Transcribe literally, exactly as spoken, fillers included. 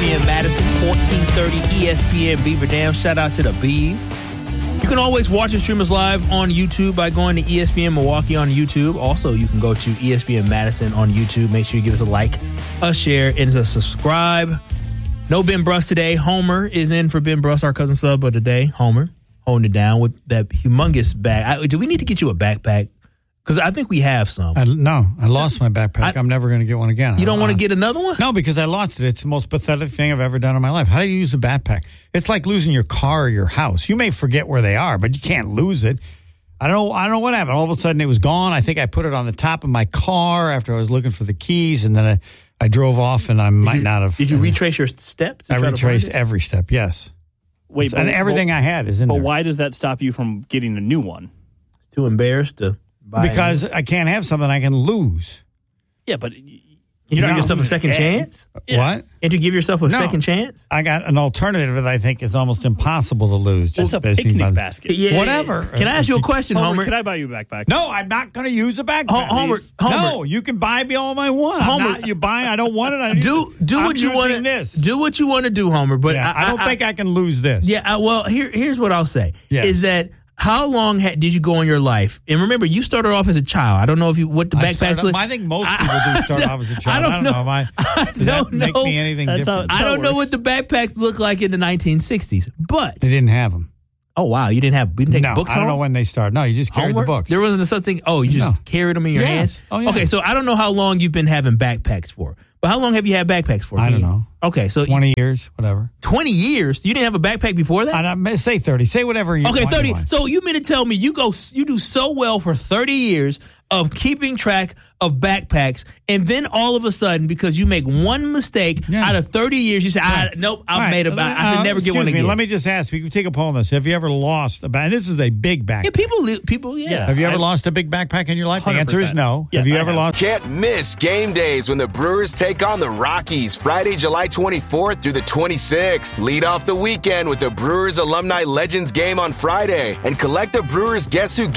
B N Madison, fourteen thirty E S P N Beaver Dam. Shout out to the Beeve. You can always watch and stream us live on YouTube by going to E S P N Milwaukee on YouTube. Also, you can go to E S P N Madison on YouTube. Make sure you give us a like, a share, and a subscribe. No Ben Bruss today. Homer is in for Ben Bruss, our cousin sub of the day. Homer, holding it down with that humongous bag. I, do we need to get you a backpack? Because I think we have some. I, no, I lost my backpack. I, I'm never going to get one again. You don't want to get another one? No, because I lost it. It's the most pathetic thing I've ever done in my life. How do you use a backpack? It's like losing your car or your house. You may forget where they are, but you can't lose it. I don't know. I don't know what happened. All of a sudden, it was gone. I think I put it on the top of my car after I was looking for the keys, and then I, I drove off, and I might did you, not have. Did you retrace your steps? I retraced every step. Yes. Wait, and but, everything but, I had is in but there. But why does that stop you from getting a new one? Too embarrassed to. Because I can't have something I can lose. Yeah, but you, you don't give yourself a second chance? Yeah. What? Can't you give yourself a no. second chance? I got an alternative that I think is almost impossible to lose. That's just a picnic by, basket. Yeah, Whatever. Can I ask you a question, Homer? Homer? Can I buy you a backpack? No, I'm not going to use a backpack. Homer, Homer, no, you can buy me all I want. Homer, not, you buy, I don't want it. I do do I'm what you want to. This. Do what you want to do, Homer. But yeah, I, I don't I, think I, I can lose this. Yeah. I, well, here here's what I'll say. Yeah. Is that. How long had, did you go in your life? And remember, you started off as a child. I don't know if you what the backpacks look. I think most people do start off as a child. I don't, I don't know. know. I, I does don't that make know. me anything That's different? How, I don't works. know what the backpacks look like in the nineteen sixties, but they didn't have them. Oh wow, you didn't have you didn't take no, books I don't home? know when they started. No, you just carried Homework? the books. There wasn't something. Oh, you just no. carried them in your yes. hands. Oh, yeah. Okay, so I don't know how long you've been having backpacks for. But how long have you had backpacks for? I don't know. Okay, so twenty years, whatever. Twenty years? You didn't have a backpack before that? I, say thirty. Say whatever you. Okay, thirty. You want. So you mean to tell me you go, you do so well for thirty years of keeping track of backpacks, and then all of a sudden, because you make one mistake yeah. out of thirty years, you say, I, "Nope, I've right. made a back. I should uh, never get one me, again." Let me just ask. We can take a poll on this. Have you ever lost a backpack? This is a big backpack. Yeah, people, people, yeah. yeah have you ever I, lost a big backpack in your life? one hundred percent. The answer is no. Yes, have you I ever have. lost? Can't miss game days when the Brewers take on the Rockies Friday, July twenty-fourth through the twenty-sixth. Lead off the weekend with the Brewers Alumni Legends game on Friday and collect the Brewers Guess Who